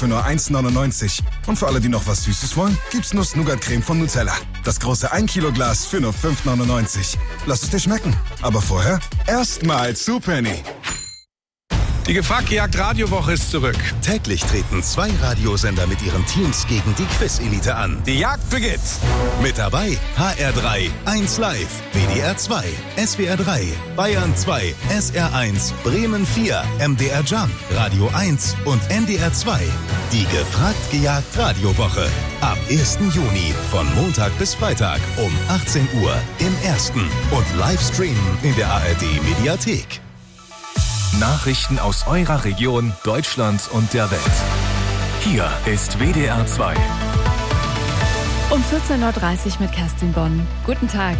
für nur 1,99. Und für alle, die noch was Süßes wollen, gibt's Nuss-Nougat-Creme von Nutella. Das große 1 Kilo Glas für nur 5,99. Lass es dir schmecken. Aber vorher erstmal zu Penny. Die Gefragt-Gejagt-Radiowoche ist zurück. Täglich treten 2 Radiosender mit ihren Teams gegen die Quiz-Elite an. Die Jagd beginnt. Mit dabei HR3, 1 Live, WDR 2, SWR 3, Bayern 2, SR 1, Bremen 4, MDR Jump, Radio 1 und NDR 2. Die Gefragt-Gejagt-Radiowoche. Ab 1. Juni von Montag bis Freitag um 18 Uhr im Ersten und Livestreamen in der ARD-Mediathek. Nachrichten aus eurer Region, Deutschland und der Welt. Hier ist WDR 2. Um 14.30 Uhr mit Kerstin Bonn. Guten Tag.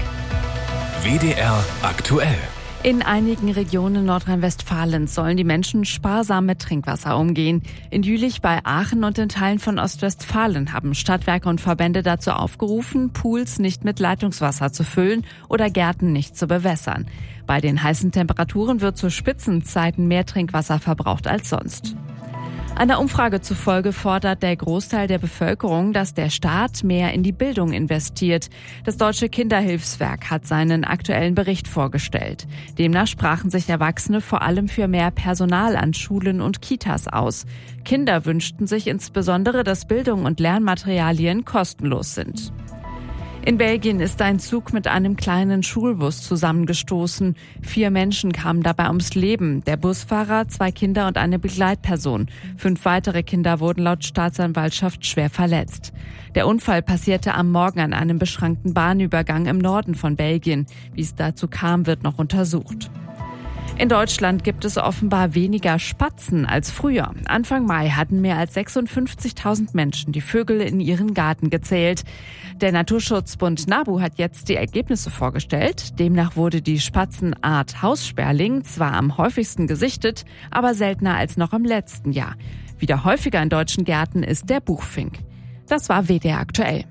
WDR aktuell. In einigen Regionen Nordrhein-Westfalens sollen die Menschen sparsam mit Trinkwasser umgehen. In Jülich bei Aachen und in Teilen von Ostwestfalen haben Stadtwerke und Verbände dazu aufgerufen, Pools nicht mit Leitungswasser zu füllen oder Gärten nicht zu bewässern. Bei den heißen Temperaturen wird zu Spitzenzeiten mehr Trinkwasser verbraucht als sonst. Einer Umfrage zufolge fordert der Großteil der Bevölkerung, dass der Staat mehr in die Bildung investiert. Das Deutsche Kinderhilfswerk hat seinen aktuellen Bericht vorgestellt. Demnach sprachen sich Erwachsene vor allem für mehr Personal an Schulen und Kitas aus. Kinder wünschten sich insbesondere, dass Bildung und Lernmaterialien kostenlos sind. In Belgien ist ein Zug mit einem kleinen Schulbus zusammengestoßen. 4 Menschen kamen dabei ums Leben. Der Busfahrer, 2 Kinder und eine Begleitperson. 5 weitere Kinder wurden laut Staatsanwaltschaft schwer verletzt. Der Unfall passierte am Morgen an einem beschrankten Bahnübergang im Norden von Belgien. Wie es dazu kam, wird noch untersucht. In Deutschland gibt es offenbar weniger Spatzen als früher. Anfang Mai hatten mehr als 56.000 Menschen die Vögel in ihren Garten gezählt. Der Naturschutzbund NABU hat jetzt die Ergebnisse vorgestellt. Demnach wurde die Spatzenart Haussperling zwar am häufigsten gesichtet, aber seltener als noch im letzten Jahr. Wieder häufiger in deutschen Gärten ist der Buchfink. Das war WDR aktuell.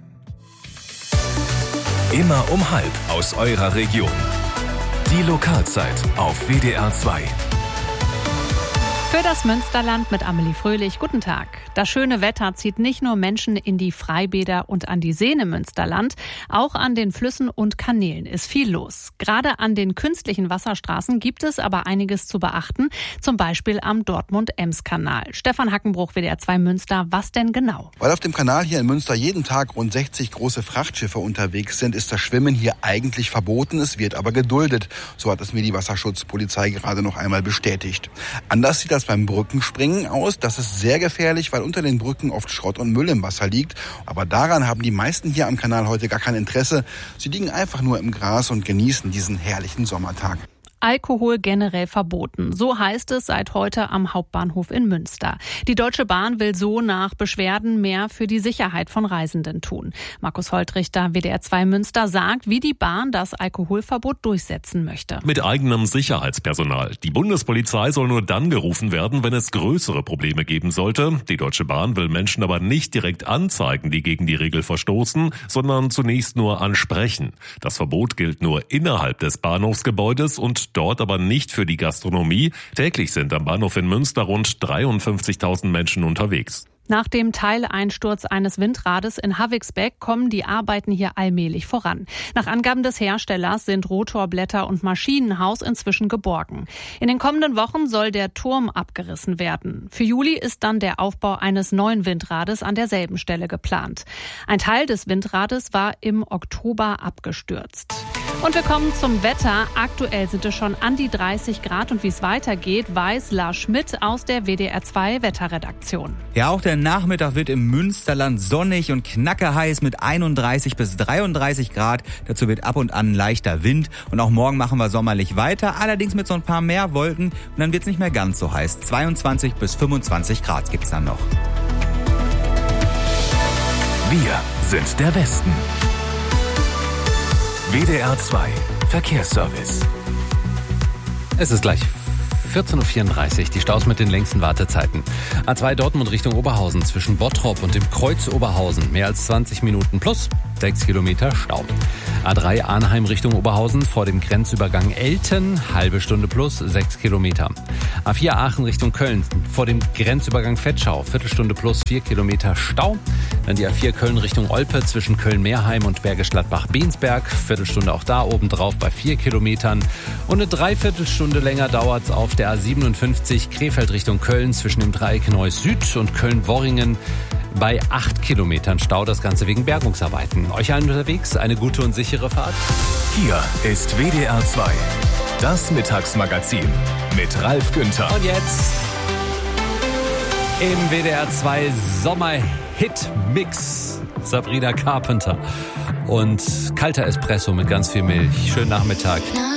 Immer um 12 aus eurer Region. Die Lokalzeit auf WDR 2. Für das Münsterland mit Amelie Fröhlich. Guten Tag. Das schöne Wetter zieht nicht nur Menschen in die Freibäder und an die Seen im Münsterland. Auch an den Flüssen und Kanälen ist viel los. Gerade an den künstlichen Wasserstraßen gibt es aber einiges zu beachten. Zum Beispiel am Dortmund-Ems-Kanal. Stefan Hackenbruch, WDR 2 Münster. Was denn genau? Weil auf dem Kanal hier in Münster jeden Tag rund 60 große Frachtschiffe unterwegs sind, ist das Schwimmen hier eigentlich verboten. Es wird aber geduldet. So hat es mir die Wasserschutzpolizei gerade noch einmal bestätigt. Anders sieht das beim Brückenspringen aus. Das ist sehr gefährlich, weil unter den Brücken oft Schrott und Müll im Wasser liegt. Aber daran haben die meisten hier am Kanal heute gar kein Interesse. Sie liegen einfach nur im Gras und genießen diesen herrlichen Sommertag. Alkohol generell verboten. So heißt es seit heute am Hauptbahnhof in Münster. Die Deutsche Bahn will so nach Beschwerden mehr für die Sicherheit von Reisenden tun. Markus Holtrichter, WDR 2 Münster, sagt, wie die Bahn das Alkoholverbot durchsetzen möchte. Mit eigenem Sicherheitspersonal. Die Bundespolizei soll nur dann gerufen werden, wenn es größere Probleme geben sollte. Die Deutsche Bahn will Menschen aber nicht direkt anzeigen, die gegen die Regel verstoßen, sondern zunächst nur ansprechen. Das Verbot gilt nur innerhalb des Bahnhofsgebäudes und dort aber nicht für die Gastronomie. Täglich sind am Bahnhof in Münster rund 53.000 Menschen unterwegs. Nach dem Teileinsturz eines Windrades in Havixbeck kommen die Arbeiten hier allmählich voran. Nach Angaben des Herstellers sind Rotorblätter und Maschinenhaus inzwischen geborgen. In den kommenden Wochen soll der Turm abgerissen werden. Für Juli ist dann der Aufbau eines neuen Windrades an derselben Stelle geplant. Ein Teil des Windrades war im Oktober abgestürzt. Und wir kommen zum Wetter. Aktuell sind es schon an die 30 Grad und wie es weitergeht, weiß Lars Schmidt aus der WDR 2 Wetterredaktion. Ja, auch der Nachmittag wird im Münsterland sonnig und knackeheiß mit 31 bis 33 Grad. Dazu wird ab und an leichter Wind und auch morgen machen wir sommerlich weiter, allerdings mit so ein paar mehr Wolken und dann wird es nicht mehr ganz so heiß. 22 bis 25 Grad gibt's dann noch. Wir sind der Westen. WDR 2 Verkehrsservice. Es ist gleich 14.34 Uhr, die Staus mit den längsten Wartezeiten. A2 Dortmund Richtung Oberhausen zwischen Bottrop und dem Kreuz Oberhausen. Mehr als 20 Minuten plus 6 Kilometer Stau. A3 Arnheim Richtung Oberhausen vor dem Grenzübergang Elten, halbe Stunde plus 6 Kilometer. A4 Aachen Richtung Köln vor dem Grenzübergang Vetschau, Viertelstunde plus 4 Kilometer Stau. Dann die A4 Köln Richtung Olpe zwischen Köln-Meerheim und Bergisch Gladbach-Bensberg, Viertelstunde auch da obendrauf bei 4 Kilometern. Und eine Dreiviertelstunde länger dauert es auf der A57 Krefeld Richtung Köln zwischen dem Dreieck Neuss Süd und Köln-Worringen. Bei 8 Kilometern Stau, das Ganze wegen Bergungsarbeiten. Euch allen unterwegs eine gute und sichere Fahrt. Hier ist WDR 2, das Mittagsmagazin mit Ralf Günther. Und jetzt im WDR 2 Sommer-Hit-Mix Sabrina Carpenter und kalter Espresso mit ganz viel Milch. Schönen Nachmittag.